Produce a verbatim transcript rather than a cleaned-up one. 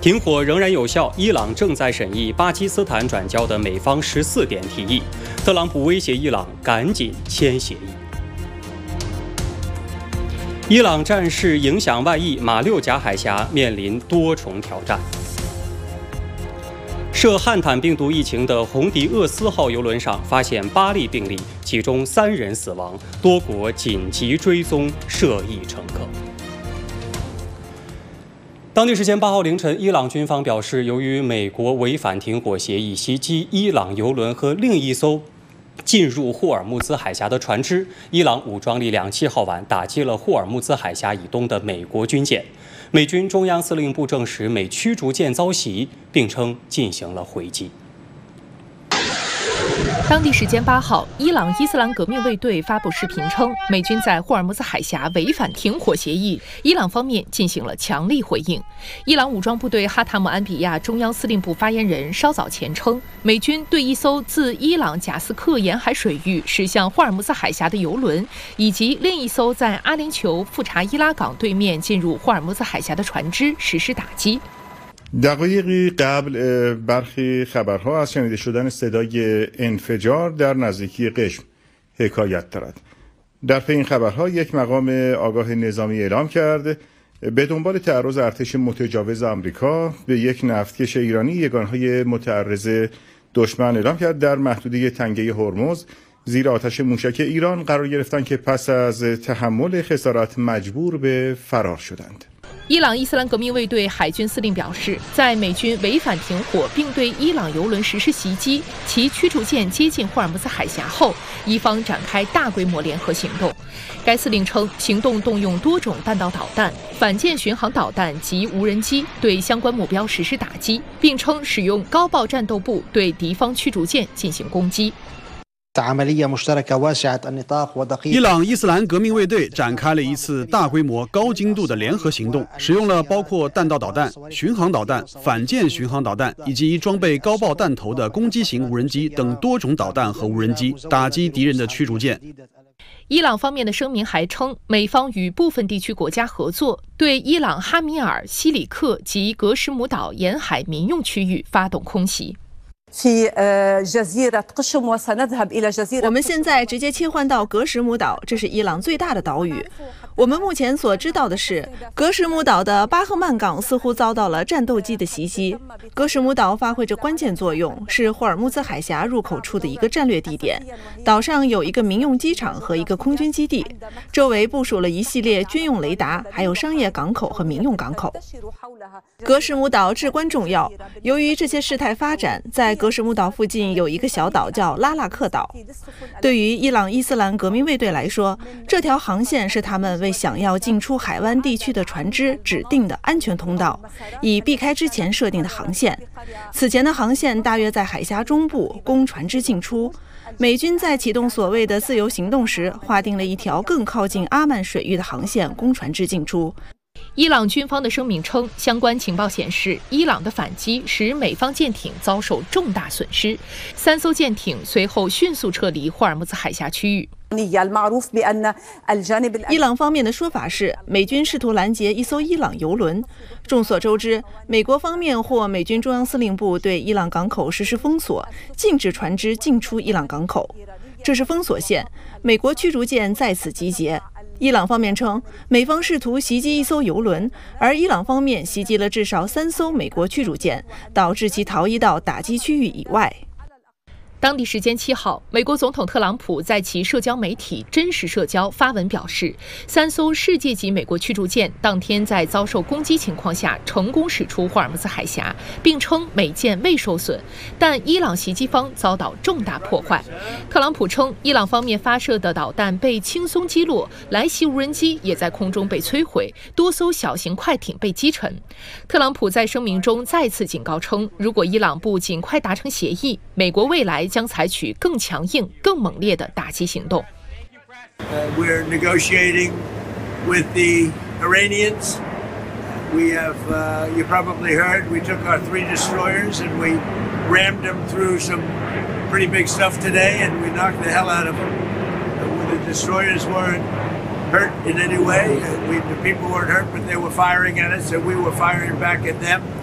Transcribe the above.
停火仍然有效，伊朗正在审议巴基斯坦转交的美方十四点提议。特朗普威胁伊朗赶紧签协议。伊朗战事影响外溢，马六甲海峡面临多重挑战。涉汉坦病毒疫情的红迪厄斯号邮轮上发现八例病例，其中三人死亡，多国紧急追踪涉疫乘客。当地时间八号凌晨，伊朗军方表示，由于美国违反停火协议，袭击伊朗邮轮和另一艘进入霍尔木兹海峡的船只，伊朗武装力量七号晚打击了霍尔木兹海峡以东的美国军舰。美军中央司令部证实，美驱逐舰遭袭，并称进行了回击。 当地时间八号，伊朗伊斯兰革命卫队发布视频称，美军在霍尔木兹海峡违反停火协议，伊朗方面进行了强力回应。伊朗武装部队哈塔姆安比亚中央司令部发言人稍早前称，美军对一艘自伊朗贾斯克沿海水域驶向霍尔木兹海峡的油轮，以及另一艘在阿联酋富查伊拉港对面进入霍尔木兹海峡的船只实施打击。 دقایقی قبل برخی خبرها از شنیده شدن صدای انفجار در نزدیکی قشم حکایت دارد. در پی این خبرها یک مقام آگاه نظامی اعلام کرد به دنبال تعرض ارتش متجاوز آمریکا به یک نفتکش ایرانی یگانهای متعرض دشمن اعلام کرد در محدوده تنگه هرمز زیر آتش موشک ایران قرار گرفتند که پس از تحمل خسارات مجبور به فرار شدند. 伊朗伊斯兰革命卫队海军司令表示，在美军违反停火并对伊朗油轮实施袭击，其驱逐舰接近霍尔木兹海峡后，伊方展开大规模联合行动。该司令称，行动动用多种弹道导弹、反舰巡航导弹及无人机对相关目标实施打击，并称使用高爆战斗部对敌方驱逐舰进行攻击。 伊朗伊斯兰革命卫队展开了一次大规模、高精度的联合行动，使用了包括弹道导弹、巡航导弹、反舰巡航导弹以及装备高爆弹头的攻击型无人机等多种导弹和无人机，打击敌人的驱逐舰。 伊朗方面的声明还称，美方与部分地区国家合作，对伊朗哈米尔、西里克及格什姆岛沿海民用区域发动空袭。 我们现在直接切换到格什姆岛，这是伊朗最大的岛屿。我们目前所知道的是，格什姆岛的巴赫曼港似乎遭到了战斗机的袭击。格什姆岛发挥着关键作用，是霍尔木兹海峡入口处的一个战略地点。岛上有一个民用机场和一个空军基地，周围部署了一系列军用雷达，还有商业港口和民用港口。格什姆岛至关重要，由于这些事态发展，在 格什姆岛附近有一个小岛叫拉纳克岛。对于伊朗伊斯兰革命卫队来说，这条航线是他们为想要进出海湾地区的船只指定的安全通道，以避开之前设定的航线。此前的航线大约在海峡中部，供船只进出。美军在启动所谓的自由行动时，划定了一条更靠近阿曼水域的航线，供船只进出。 伊朗军方的声明称，相关情报显示，伊朗的反击使美方舰艇遭受重大损失，三艘舰艇随后迅速撤离霍尔木兹海峡区域。 伊朗方面的说法是，美军试图拦截一艘伊朗油轮。众所周知，美国方面或美军中央司令部对伊朗港口实施封锁，禁止船只进出伊朗港口。这是封锁线，美国驱逐舰在此集结。 伊朗方面称，美方试图袭击一艘油轮，而伊朗方面袭击了至少三艘美国驱逐舰，导致其逃逸到打击区域以外。 当地时间七号，美国总统特朗普在其社交媒体真实社交发文表示，三艘世界级美国驱逐舰当天在遭受攻击情况下成功驶出霍尔木兹海峡，并称美舰未受损，但伊朗袭击方遭到重大破坏。特朗普称，伊朗方面发射的导弹被轻松击落，来袭无人机也在空中被摧毁，多艘小型快艇被击沉。特朗普在声明中再次警告称，如果伊朗不尽快达成协议，美国未来 将采取更强硬、更猛烈的打击行动。 We're negotiating with the Iranians. We have, uh, you probably heard, we took our three destroyers and we rammed them through some pretty big stuff today, and we knocked the hell out of them. The destroyers weren't hurt in any way. We, the people weren't hurt, but they were firing at us, and we were firing back at them.